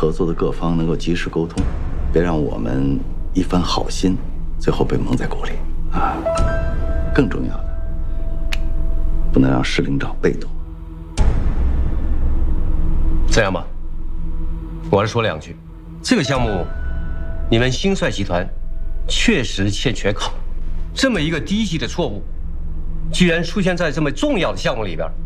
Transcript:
合作的各方能够及时沟通，别让我们一番好心最后被蒙在鼓里啊！更重要的，不能让市领导被动。 这样吧，我来说两句。这个项目，你们兴帅集团确实欠缺考。这么一个低级的错误，居然出现在这么重要的项目里边，